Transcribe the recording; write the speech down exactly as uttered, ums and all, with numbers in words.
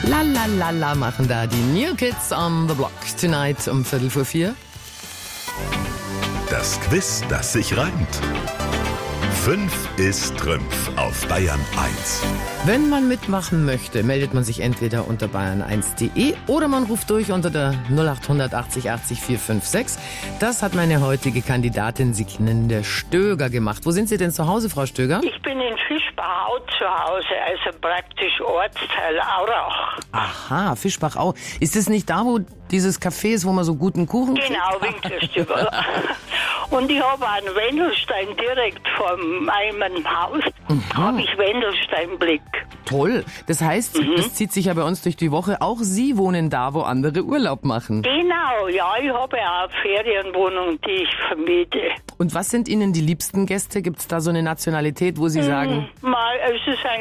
La la la la machen da die New Kids on the Block. Tonight um Viertel vor vier. Das Quiz, das sich reimt. Fünf ist Trümpf auf Bayern eins. Wenn man mitmachen möchte, meldet man sich entweder unter bayern eins punkt de oder man ruft durch unter der null acht achtzig achtzig vier fünf sechs. Das hat meine heutige Kandidatin Signinde Stöger gemacht. Wo sind Sie denn zu Hause, Frau Stöger? Ich bin in Fischbachau zu Hause, also praktisch Ortsteil Aurach. Aha, Fischbachau. Ist es nicht da, wo dieses Café ist, wo man so guten Kuchen kriegt? Genau, Winkelstübel. Und ich habe einen Wendelstein direkt vor meinem Haus. Mhm. Habe ich Wendelsteinblick. Toll. Das heißt, mhm. das zieht sich ja bei uns durch die Woche. Auch Sie wohnen da, wo andere Urlaub machen. Genau, ja. Ich habe ja eine Ferienwohnung, die ich vermiete. Und was sind Ihnen die liebsten Gäste? Gibt es da so eine Nationalität, wo Sie mhm. sagen? Mal, es ist ein